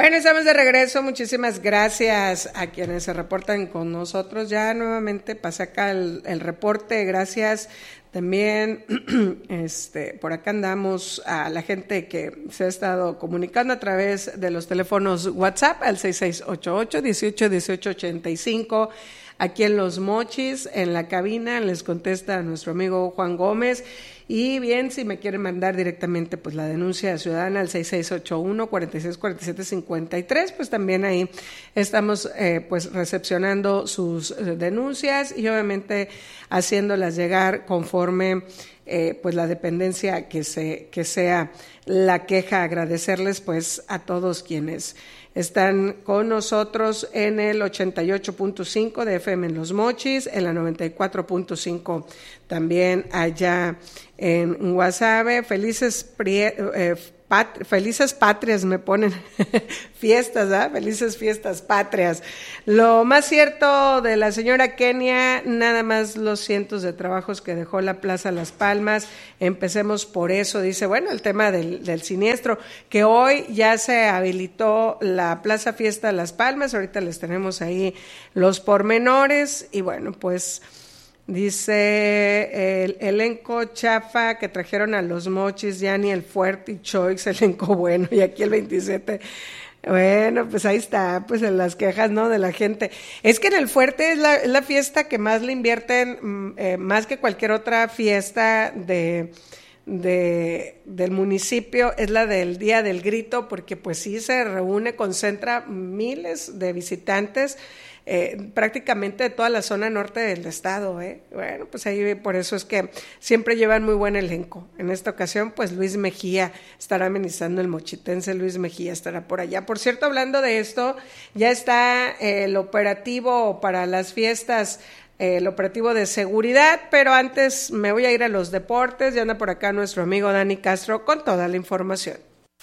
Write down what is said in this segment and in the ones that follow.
Bueno, estamos de regreso. Muchísimas gracias a quienes se reportan con nosotros. Ya nuevamente pasa acá el reporte. Gracias también. Por acá andamos a la gente que se ha estado comunicando a través de los teléfonos WhatsApp al 6688-181885. Aquí en Los Mochis, en la cabina, les contesta nuestro amigo Juan Gómez. Y bien, si me quieren mandar directamente pues la denuncia ciudadana al 6681-464753, pues también ahí estamos pues recepcionando sus denuncias y obviamente haciéndolas llegar conforme pues la dependencia que sea la queja. Agradecerles pues a todos quienes están con nosotros en el 88.5 de FM en Los Mochis, en la 94.5 también allá en Guasave. Felices patrias me ponen, fiestas, ¿ah? Felices fiestas patrias. Lo más cierto de la señora Kenia, nada más los cientos de trabajos que dejó la Plaza Las Palmas. Empecemos por eso, dice, bueno, el tema del siniestro, que hoy ya se habilitó la Plaza Fiesta Las Palmas, ahorita les tenemos ahí los pormenores, y bueno, pues dice el elenco chafa que trajeron a Los Mochis, ya ni el Fuerte y Choix, elenco bueno, y aquí el 27. Bueno, pues ahí está, pues en las quejas, ¿no?, de la gente. Es que en el Fuerte es la fiesta que más le invierten, más que cualquier otra fiesta del municipio, es la del Día del Grito, porque pues sí se reúne, concentra miles de visitantes, prácticamente de toda la zona norte del estado, Bueno, pues ahí por eso es que siempre llevan muy buen elenco. En esta ocasión, pues Luis Mejía estará amenizando, el mochitense Luis Mejía estará por allá. Por cierto, hablando de esto, ya está el operativo para las fiestas, el operativo de seguridad, pero antes me voy a ir a los deportes. Ya anda por acá nuestro amigo Dani Castro con toda la información.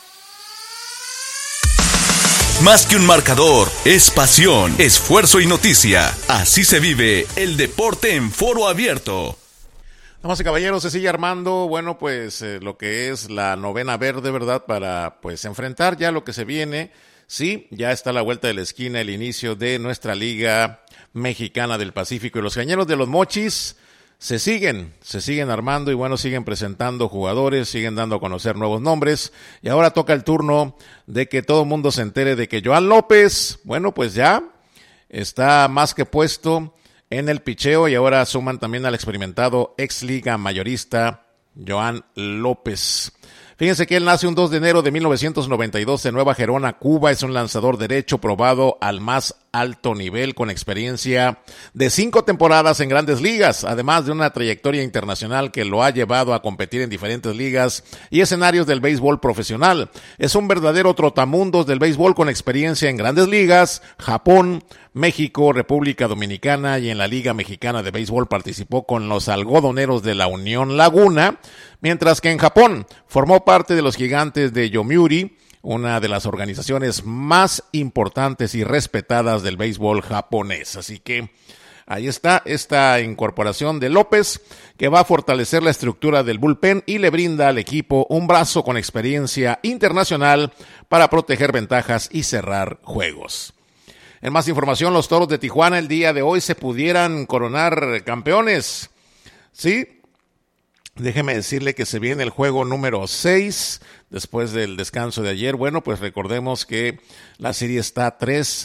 Más que un marcador, es pasión, esfuerzo y noticia. Así se vive el deporte en foro abierto. Damas y caballeros, se sigue armando, bueno, pues lo que es la novena verde, ¿verdad? Para pues enfrentar ya lo que se viene. Sí, ya está a la vuelta de la esquina el inicio de nuestra Liga Mexicana del Pacífico, y los Cañeros de Los Mochis se siguen armando y bueno, siguen presentando jugadores, siguen dando a conocer nuevos nombres, y ahora toca el turno de que todo el mundo se entere de que Joan López, bueno, pues ya está más que puesto en el picheo, y ahora suman también al experimentado ex liga mayorista Joan López. Fíjense que él nace un 2 de enero de 1992 en Nueva Gerona, Cuba. Es un lanzador derecho probado al más alto nivel, con experiencia de 5 temporadas en Grandes Ligas, además de una trayectoria internacional que lo ha llevado a competir en diferentes ligas y escenarios del béisbol profesional. Es un verdadero trotamundos del béisbol, con experiencia en Grandes Ligas, Japón, México, República Dominicana, y en la Liga Mexicana de Béisbol participó con los Algodoneros de la Unión Laguna, mientras que en Japón formó parte de los Gigantes de Yomiuri, una de las organizaciones más importantes y respetadas del béisbol japonés. Así que ahí está esta incorporación de López, que va a fortalecer la estructura del bullpen y le brinda al equipo un brazo con experiencia internacional para proteger ventajas y cerrar juegos. En más información, los Toros de Tijuana el día de hoy se pudieran coronar campeones. Sí, déjeme decirle que se viene el juego número 6 después del descanso de ayer. Bueno, pues recordemos que la serie está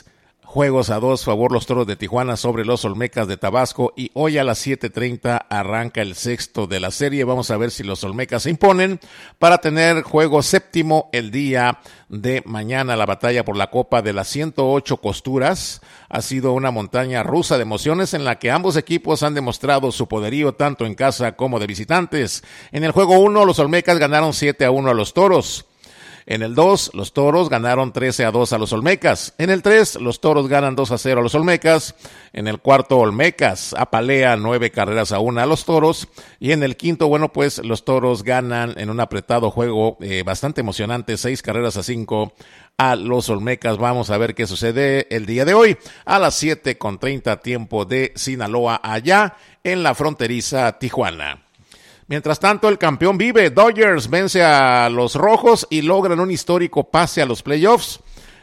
3-2 favor los Toros de Tijuana sobre los Olmecas de Tabasco, y hoy a las 7:30 arranca el sexto de la serie. Vamos a ver si los Olmecas se imponen para tener juego séptimo el día de mañana. La batalla por la Copa de las 108 Costuras ha sido una montaña rusa de emociones en la que ambos equipos han demostrado su poderío tanto en casa como de visitantes. En el juego 1, los Olmecas ganaron 7-1 a los Toros. En el 2, los Toros ganaron 13-2 a los Olmecas. En el 3, los Toros ganan 2-0 a los Olmecas. En el cuarto, Olmecas apalea 9-1 a los Toros. Y en el quinto, bueno, pues los Toros ganan en un apretado juego bastante emocionante, 6-5 a los Olmecas. Vamos a ver qué sucede el día de hoy a las 7:30 tiempo de Sinaloa, allá en la fronteriza Tijuana. Mientras tanto, el campeón vive. Dodgers vence a los Rojos y logran un histórico pase a los playoffs.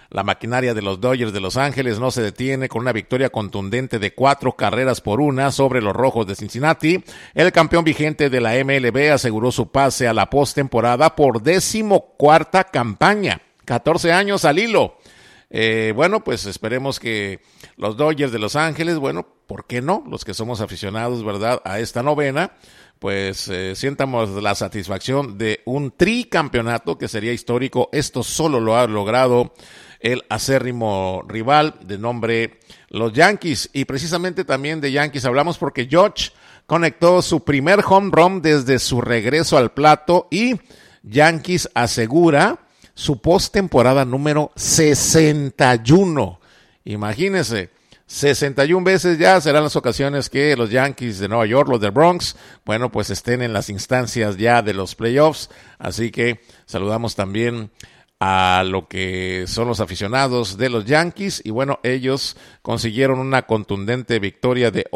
La maquinaria de los Dodgers de Los Ángeles no se detiene con una victoria contundente de 4-1 sobre los Rojos de Cincinnati. El campeón vigente de la MLB aseguró su pase a la postemporada por 14ª campaña, 14 años al hilo. Bueno, pues esperemos que los Dodgers de Los Ángeles, bueno, ¿por qué no? Los que somos aficionados, ¿verdad?, a esta novena, pues sientamos la satisfacción de un tricampeonato que sería histórico. Esto solo lo ha logrado el acérrimo rival de nombre los Yankees. Y precisamente también de Yankees hablamos porque Judge conectó su primer home run desde su regreso al plato y Yankees asegura su postemporada número 61. Imagínense, 61 veces ya serán las ocasiones que los Yankees de Nueva York, los del Bronx, bueno, pues estén en las instancias ya de los playoffs. Así que saludamos también a lo que son los aficionados de los Yankees. Y bueno, ellos consiguieron una contundente victoria de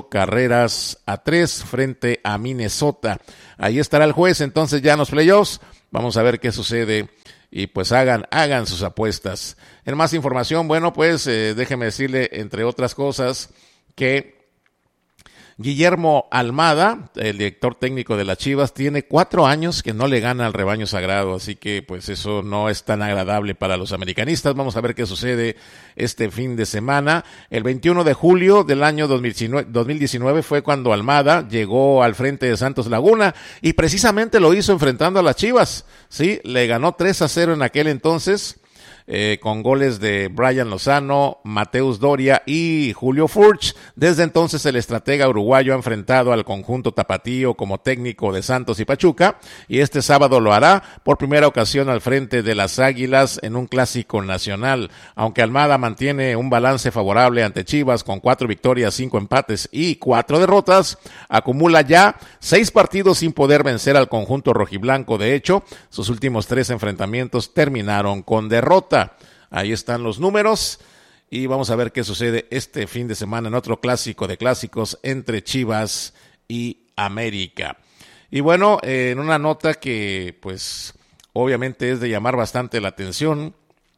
8-3 frente a Minnesota. Ahí estará el juez entonces ya en los playoffs. Vamos a ver qué sucede. Y pues hagan sus apuestas. En más información, bueno, pues déjeme decirle, entre otras cosas, que Guillermo Almada, el director técnico de las Chivas, tiene 4 años que no le gana al rebaño sagrado, así que pues eso no es tan agradable para los americanistas. Vamos a ver qué sucede este fin de semana. El 21 de julio del año 2019 fue cuando Almada llegó al frente de Santos Laguna y precisamente lo hizo enfrentando a las Chivas. Sí, le ganó 3-0 en aquel entonces. Con goles de Brian Lozano, Mateus Doria y Julio Furch. Desde entonces el estratega uruguayo ha enfrentado al conjunto tapatío como técnico de Santos y Pachuca, y este sábado lo hará por primera ocasión al frente de las Águilas en un clásico nacional. Aunque Almada mantiene un balance favorable ante Chivas con 4 victorias, 5 empates y 4 derrotas, acumula ya 6 partidos sin poder vencer al conjunto rojiblanco. De hecho, sus últimos 3 enfrentamientos terminaron con derrota. Ahí están los números y vamos a ver qué sucede este fin de semana en otro clásico de clásicos entre Chivas y América. Y bueno, en una nota que pues obviamente es de llamar bastante la atención,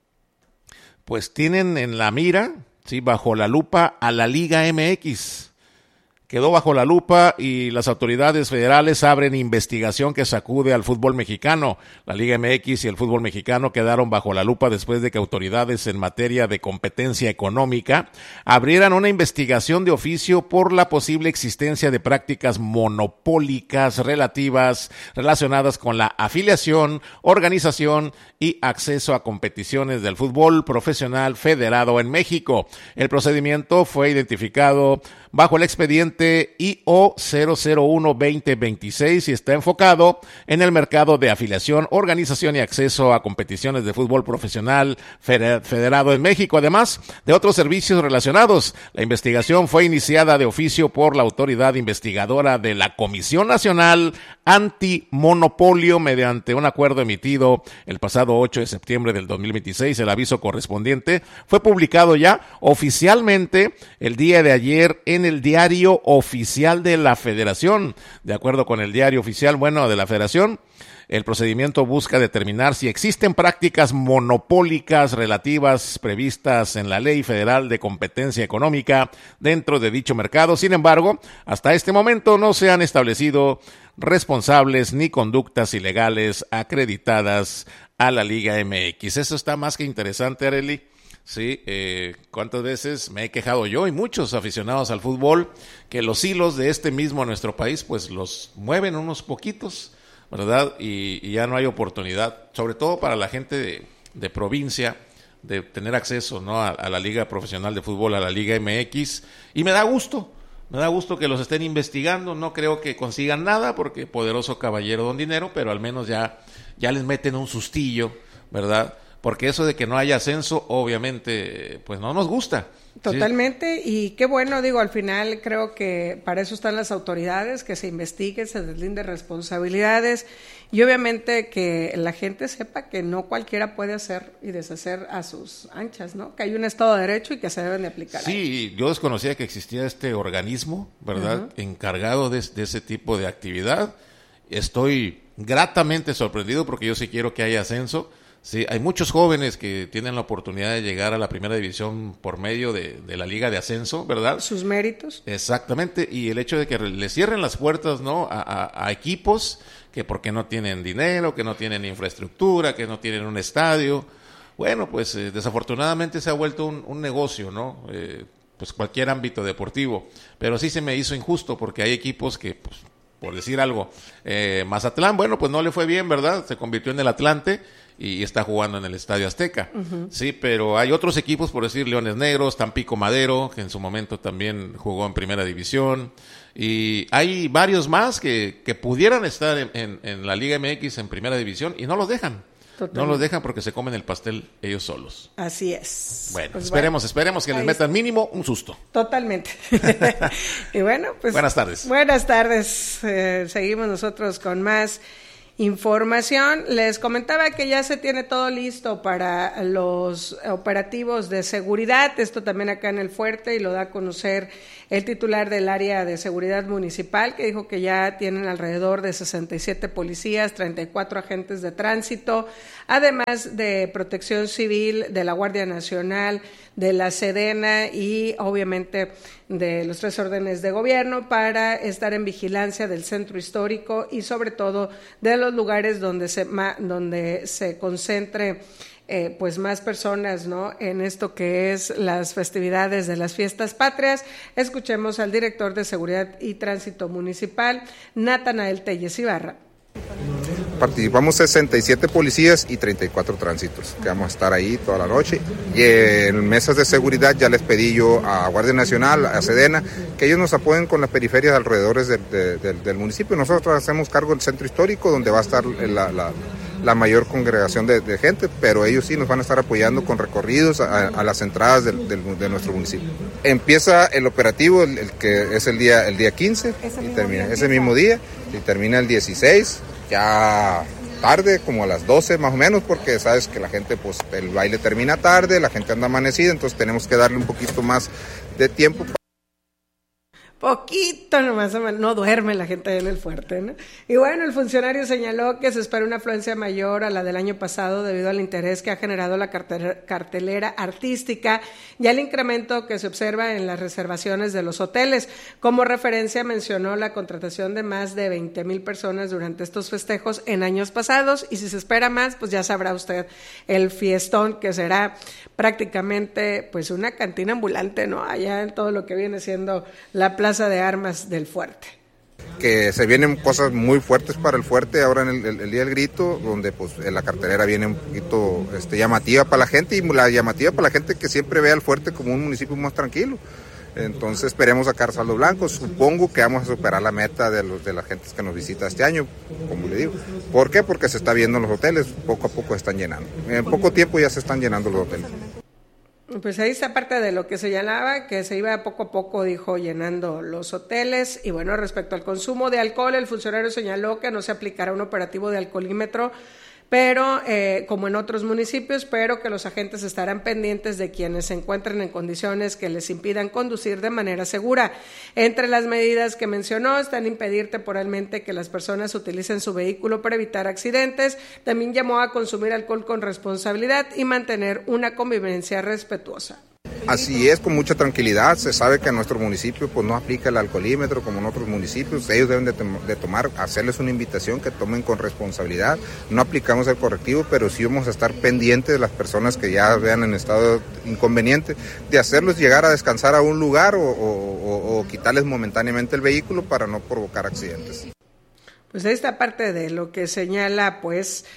pues tienen en la mira, sí, bajo la lupa a la Liga MX. Quedó bajo la lupa y las autoridades federales abren investigación que sacude al fútbol mexicano. La Liga MX y el fútbol mexicano quedaron bajo la lupa después de que autoridades en materia de competencia económica abrieran una investigación de oficio por la posible existencia de prácticas monopólicas relacionadas con la afiliación, organización y acceso a competiciones del fútbol profesional federado en México. El procedimiento fue identificado bajo el expediente IO 001-2026 y está enfocado en el mercado de afiliación, organización y acceso a competiciones de fútbol profesional federado en México, además de otros servicios relacionados. La investigación fue iniciada de oficio por la autoridad investigadora de la Comisión Nacional Antimonopolio mediante un acuerdo emitido el pasado 8 de septiembre del 2026. El aviso correspondiente fue publicado ya oficialmente el día de ayer en el Diario Oficial de la Federación. De acuerdo con el Diario Oficial, de la Federación, el procedimiento busca determinar si existen prácticas monopólicas relativas previstas en la Ley Federal de Competencia Económica dentro de dicho mercado. Sin embargo, hasta este momento no se han establecido responsables ni conductas ilegales acreditadas a la Liga MX. Eso está más que interesante, Arely. Sí, cuántas veces me he quejado yo y muchos aficionados al fútbol que los hilos de este mismo nuestro país pues los mueven unos poquitos, ¿verdad? Y ya no hay oportunidad, sobre todo para la gente de provincia, de tener acceso, ¿no?, a la Liga Profesional de Fútbol, a la Liga MX, y me da gusto que los estén investigando. No creo que consigan nada porque poderoso caballero don dinero, pero al menos ya les meten un sustillo, ¿verdad? Porque eso de que no haya ascenso, obviamente, pues no nos gusta. Totalmente, ¿sí? Y qué bueno, al final creo que para eso están las autoridades, que se investiguen, se deslinden responsabilidades y obviamente que la gente sepa que no cualquiera puede hacer y deshacer a sus anchas, ¿no? Que hay un Estado de Derecho y que se deben de aplicar. Sí, yo desconocía que existía este organismo, ¿verdad?, encargado de ese tipo de actividad. Estoy gratamente sorprendido porque yo sí quiero que haya ascenso. Sí, hay muchos jóvenes que tienen la oportunidad de llegar a la primera división por medio de la Liga de Ascenso, ¿verdad? Sus méritos. Exactamente, y el hecho de que le cierren las puertas, ¿no? A equipos que porque no tienen dinero, que no tienen infraestructura, que no tienen un estadio. Bueno, pues desafortunadamente se ha vuelto un negocio, ¿no? Pues cualquier ámbito deportivo, pero sí se me hizo injusto porque hay equipos que, pues, por decir algo, Mazatlán, bueno, pues no le fue bien, ¿verdad? Se convirtió en el Atlante y está jugando en el Estadio Azteca. Uh-huh. Sí, pero hay otros equipos, por decir Leones Negros, Tampico Madero, que en su momento también jugó en Primera División, y hay varios más que pudieran estar en la Liga MX en Primera División y no los dejan. Totalmente. No los dejan porque se comen el pastel ellos solos. Así es. Bueno, pues esperemos que les metan mínimo un susto. Totalmente. Y bueno, pues... Buenas tardes. Buenas tardes. Seguimos nosotros con más información. Les comentaba que ya se tiene todo listo para los operativos de seguridad. Esto también acá en el Fuerte, y lo da a conocer el titular del área de seguridad municipal, que dijo que ya tienen alrededor de 67 policías, 34 agentes de tránsito, además de Protección Civil, de la Guardia Nacional, de la Sedena y obviamente de los 3 órdenes de gobierno, para estar en vigilancia del centro histórico y sobre todo de los lugares donde se concentre pues más personas, ¿no?, en esto que es las festividades de las fiestas patrias. Escuchemos al director de Seguridad y Tránsito Municipal, Natanael Telles Ibarra. Participamos 67 policías y 34 tránsitos, que vamos a estar ahí toda la noche. Y en mesas de seguridad ya les pedí yo a Guardia Nacional, a Sedena, que ellos nos apoyen con las periferias alrededores del municipio. Nosotros hacemos cargo del centro histórico, donde va a estar la mayor congregación de gente, pero ellos sí nos van a estar apoyando con recorridos a las entradas de nuestro municipio. Empieza el operativo, el que es el día 15, y termina ese mismo día, y termina el 16, ya tarde, como a las 12 más o menos, porque sabes que la gente, pues el baile termina tarde, la gente anda amanecida, entonces tenemos que darle un poquito más de tiempo. Poquito nomás, no duerme la gente en el Fuerte, ¿no? Y bueno, el funcionario señaló que se espera una afluencia mayor a la del año pasado debido al interés que ha generado la cartelera artística y al incremento que se observa en las reservaciones de los hoteles. Como referencia mencionó la contratación de más de 20,000 personas durante estos festejos en años pasados, y si se espera más, pues ya sabrá usted el fiestón, que será prácticamente pues una cantina ambulante, ¿no?, allá en todo lo que viene siendo la Plaza de Armas del Fuerte. Que se vienen cosas muy fuertes para el Fuerte ahora en el Día del Grito, donde pues la cartelera viene un poquito llamativa para la gente, y la llamativa para la gente que siempre ve al Fuerte como un municipio más tranquilo. Entonces esperemos sacar saldo blanco. Supongo que vamos a superar la meta de la gente que nos visita este año, como le digo. ¿Por qué? Porque se está viendo en los hoteles, poco a poco se están llenando. En poco tiempo ya se están llenando los hoteles. Pues ahí está parte de lo que señalaba, que se iba poco a poco, dijo, llenando los hoteles. Y bueno, respecto al consumo de alcohol, el funcionario señaló que no se aplicará un operativo de alcoholímetro, pero como en otros municipios, pero que los agentes estarán pendientes de quienes se encuentren en condiciones que les impidan conducir de manera segura. Entre las medidas que mencionó están impedir temporalmente que las personas utilicen su vehículo para evitar accidentes. También llamó a consumir alcohol con responsabilidad y mantener una convivencia respetuosa. Así es, con mucha tranquilidad. Se sabe que en nuestro municipio pues no aplica el alcoholímetro como en otros municipios. Ellos deben de tomar, hacerles una invitación que tomen con responsabilidad. No aplicamos el correctivo, pero sí vamos a estar pendientes de las personas que ya vean en estado inconveniente, de hacerlos llegar a descansar a un lugar o quitarles momentáneamente el vehículo para no provocar accidentes. Pues esta parte de lo que señala pues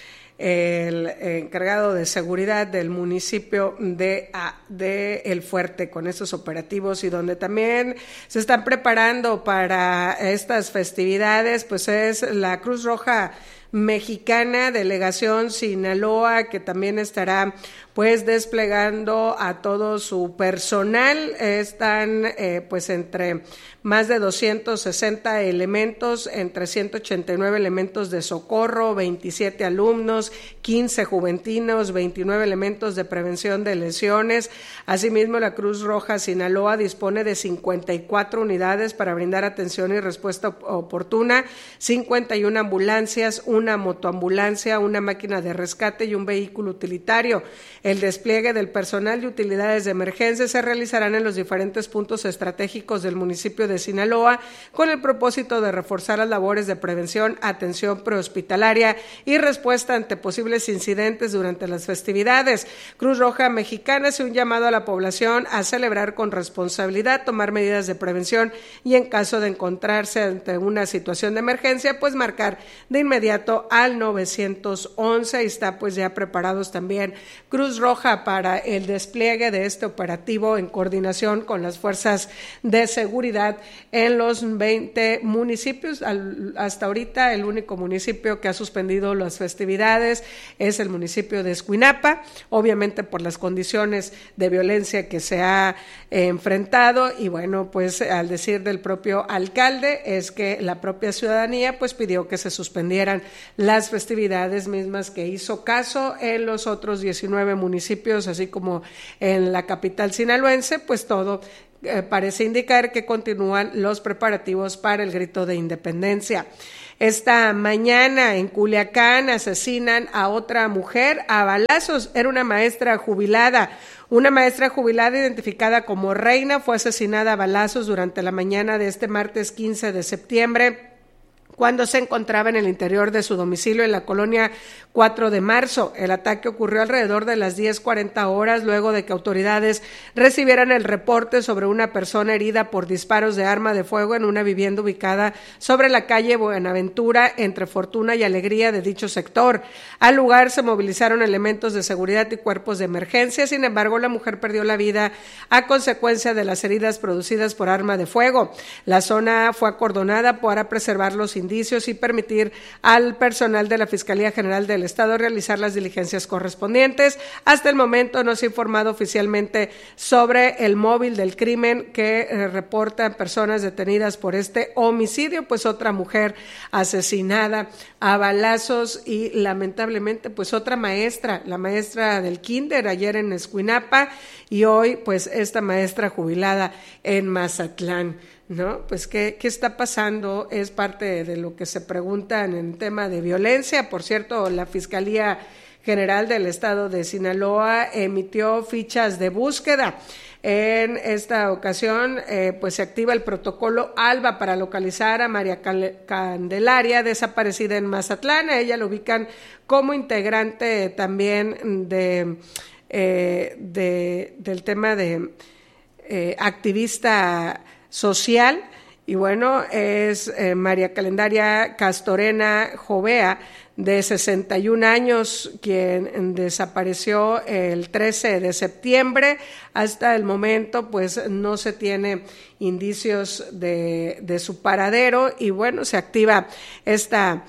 el encargado de seguridad del municipio de El Fuerte con estos operativos, y donde también se están preparando para estas festividades, pues es la Cruz Roja Mexicana, Delegación Sinaloa, que también estará pues desplegando a todo su personal. Están pues entre más de 260 elementos, entre 189 elementos de socorro, 27 alumnos, 15 juventinos, 29 elementos de prevención de lesiones. Asimismo, la Cruz Roja Sinaloa dispone de 54 unidades para brindar atención y respuesta oportuna, 51 ambulancias, una motoambulancia, una máquina de rescate y un vehículo utilitario. El despliegue del personal y utilidades de emergencia se realizarán en los diferentes puntos estratégicos del municipio de Sinaloa con el propósito de reforzar las labores de prevención, atención prehospitalaria y respuesta ante posibles incidentes durante las festividades. Cruz Roja Mexicana hace un llamado a la población a celebrar con responsabilidad, tomar medidas de prevención y en caso de encontrarse ante una situación de emergencia, pues marcar de inmediato al 911. Y está pues ya preparados también Cruz Roja para el despliegue de este operativo en coordinación con las fuerzas de seguridad en los 20 municipios. Hasta ahorita el único municipio que ha suspendido las festividades es el municipio de Escuinapa, obviamente por las condiciones de violencia que se ha enfrentado, y bueno, pues al decir del propio alcalde es que la propia ciudadanía pues pidió que se suspendieran las festividades, mismas que hizo caso en los otros 19 municipios, así como en la capital sinaloense, pues todo parece indicar que continúan los preparativos para el grito de independencia. Esta mañana en Culiacán asesinan a otra mujer a balazos. Era una maestra jubilada. Una maestra jubilada identificada como Reina fue asesinada a balazos durante la mañana de este martes 15 de septiembre. Cuando se encontraba en el interior de su domicilio en la colonia 4 de marzo. El ataque ocurrió alrededor de las 10:40 horas, luego de que autoridades recibieran el reporte sobre una persona herida por disparos de arma de fuego en una vivienda ubicada sobre la calle Buenaventura, entre Fortuna y Alegría de dicho sector. Al lugar se movilizaron elementos de seguridad y cuerpos de emergencia, sin embargo, la mujer perdió la vida a consecuencia de las heridas producidas por arma de fuego. La zona fue acordonada para preservar los indicios y permitir al personal de la Fiscalía General del Estado realizar las diligencias correspondientes. Hasta el momento no se ha informado oficialmente sobre el móvil del crimen que reportan personas detenidas por este homicidio, pues otra mujer asesinada a balazos y lamentablemente pues otra maestra, la maestra del kinder ayer en Escuinapa y hoy pues esta maestra jubilada en Mazatlán. ¿No? Pues ¿qué está pasando? Es parte de lo que se preguntan en tema de violencia. Por cierto, la Fiscalía General del Estado de Sinaloa emitió fichas de búsqueda. En esta ocasión, pues se activa el protocolo ALBA para localizar a María Candelaria, desaparecida en Mazatlán. A ella lo ubican como integrante también del tema de activista social, y bueno, es María Candelaria Castorena Jovea, de 61 años, quien desapareció el 13 de septiembre. Hasta el momento, pues no se tiene indicios de su paradero, y bueno, se activa esta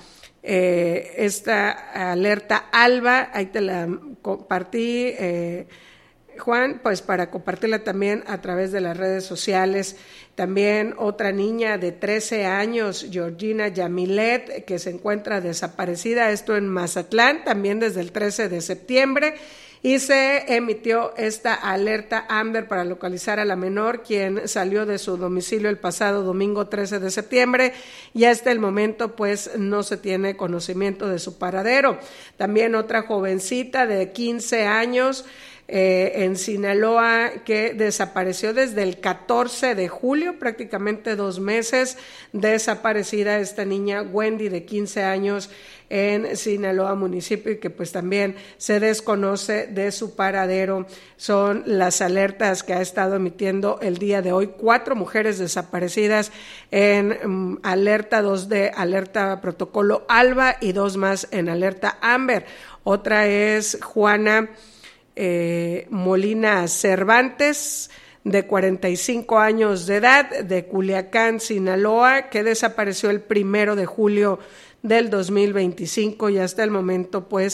alerta ALBA. Ahí te la compartí, Juan, pues para compartirla también a través de las redes sociales. También otra niña de 13 años, Georgina Yamilet, que se encuentra desaparecida, esto en Mazatlán, también desde el 13 de septiembre, y se emitió esta alerta AMBER para localizar a la menor, quien salió de su domicilio el pasado domingo 13 de septiembre, y hasta el momento pues no se tiene conocimiento de su paradero. También otra jovencita de 15 años, en Sinaloa, que desapareció desde el 14 de julio, prácticamente 2 meses desaparecida esta niña Wendy de 15 años en Sinaloa municipio, y que pues también se desconoce de su paradero. Son las alertas que ha estado emitiendo el día de hoy. 4 mujeres desaparecidas en alerta, 2 de alerta protocolo ALBA y 2 más en alerta AMBER. Otra es Juana Molina Cervantes, de 45 años de edad, de Culiacán, Sinaloa, que desapareció el 1 de julio del 2025, y hasta el momento pues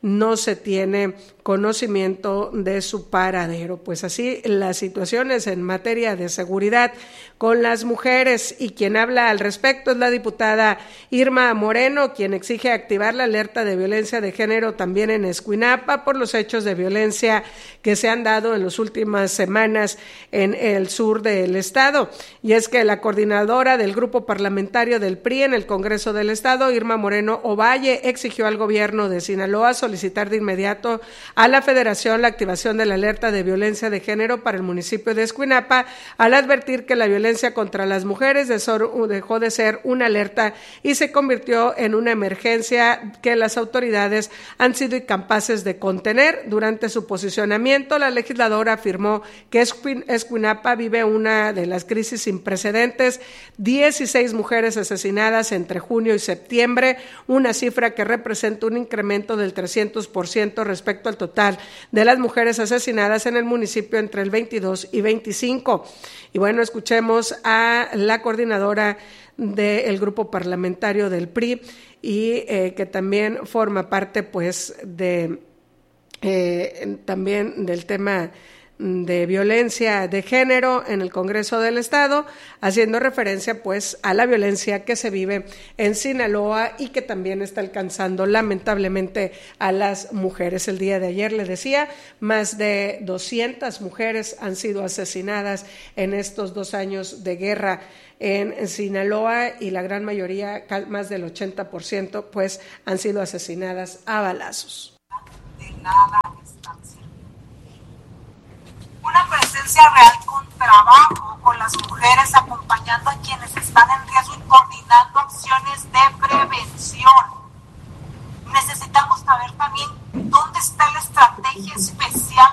no se tiene conocimiento de su paradero. Pues así las situaciones en materia de seguridad con las mujeres, y quien habla al respecto es la diputada Irma Moreno, quien exige activar la alerta de violencia de género también en Escuinapa por los hechos de violencia que se han dado en las últimas semanas en el sur del estado. Y es que la coordinadora del grupo parlamentario del PRI en el Congreso del Estado, Irma Moreno Ovalle, exigió al gobierno de Sinaloa solicitar de inmediato a la Federación la activación de la alerta de violencia de género para el municipio de Escuinapa, al advertir que la violencia contra las mujeres dejó de ser una alerta y se convirtió en una emergencia que las autoridades han sido incapaces de contener. Durante su posicionamiento, la legisladora afirmó que Escuinapa vive una de las crisis sin precedentes: 16 mujeres asesinadas entre junio y septiembre, una cifra que representa un incremento del 300% respecto al total de las mujeres asesinadas en el municipio entre el 22 y 25. Y bueno, escuchemos a la coordinadora del grupo parlamentario del PRI y que también forma parte pues de también del tema de violencia de género en el Congreso del Estado, haciendo referencia pues a la violencia que se vive en Sinaloa y que también está alcanzando lamentablemente a las mujeres. El día de ayer, le decía, más de 200 mujeres han sido asesinadas en estos 2 años de guerra en Sinaloa, y la gran mayoría, más del 80%, pues han sido asesinadas a balazos.